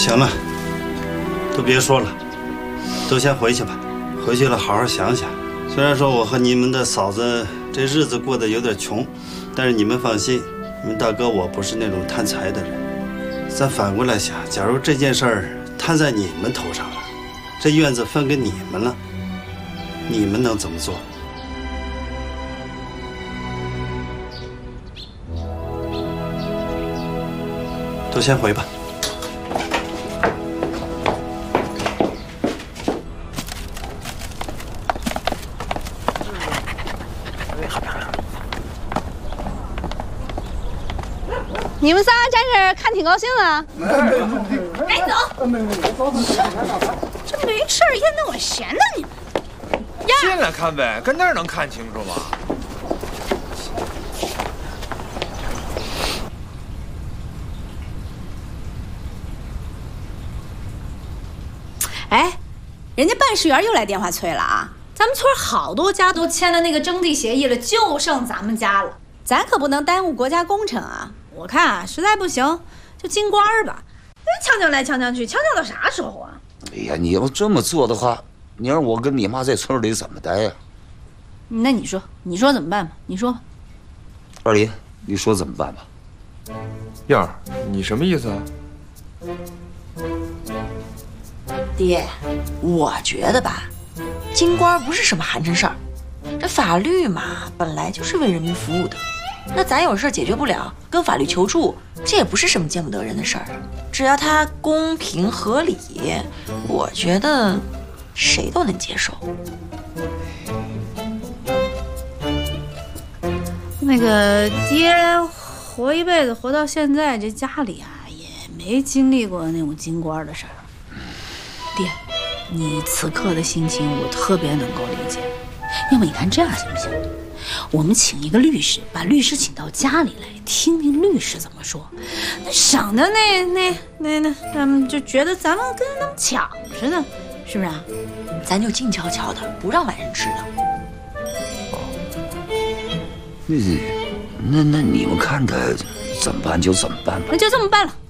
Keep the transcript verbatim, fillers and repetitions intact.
行了，都别说了，都先回去吧。回去了好好想想。虽然说我和你们的嫂子这日子过得有点穷，但是你们放心，你们大哥我不是那种贪财的人。咱反过来想，假如这件事儿摊在你们头上了，这院子分给你们了，你们能怎么做？都先回吧。 你们仨站这儿看挺高兴的。 赶紧走！这没事儿一天到晚闲的你们。 进来看呗，跟那儿能看清楚吗？ 哎，人家办事员又来电话催了啊！咱们村好多家都签了那个征地协议了，就剩咱们家了。咱可不能耽误国家工程啊！我看啊，实在不行就进官儿吧。那强强来强强去，强强到啥时候啊？ 哎呀，你要这么做的话，你让我跟你妈在村里怎么待呀？ 那你说，你说怎么办吧？你说吧。 二林，你说怎么办吧？ 燕儿，你什么意思啊？ 爹，我觉得吧，京官不是什么寒碜事儿，这法律嘛，本来就是为人民服务的。那咱有事解决不了，跟法律求助，这也不是什么见不得人的事儿。只要它公平合理，我觉得谁都能接受。 那个爹活一辈子活到现在，这家里啊也没经历过那种京官的事儿。爹，你此刻的心情我特别能够理解。要不你看这样行不行？我们请一个律师，把律师请到家里来，听听律师怎么说，那省得那那那那他们就觉得咱们跟他们抢似的，是不是啊？ 咱就静悄悄的，不让外人知道。 那那那你们看他怎么办就怎么办吧。 那就这么办了。